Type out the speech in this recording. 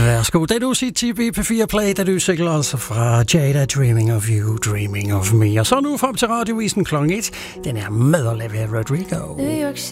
Værsgo, det du siger til BP4 Play, da du sikler altså fra Jada, Dreaming of You, Dreaming of Me. Og så nu frem til radiovisen kl. 1, den er med at lave Rodrigo. New York